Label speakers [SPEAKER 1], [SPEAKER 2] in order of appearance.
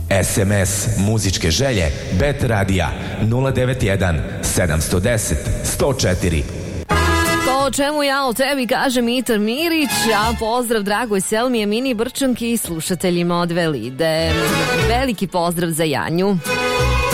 [SPEAKER 1] SMS muzičke želje Bet Radija 091 710 104.
[SPEAKER 2] To o čemu ja o tebi kaže Mitar Mirić, a pozdrav dragoj Selmi, Emini Brčanki i slušateljima od Velide. Veliki pozdrav za Janju.